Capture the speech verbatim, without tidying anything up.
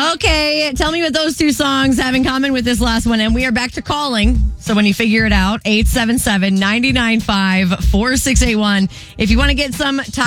Okay, tell me what those two songs have in common with this last one. And we are back to calling. So when you figure it out, eight seven seven, nine nine five, four six eight one. If you want to get some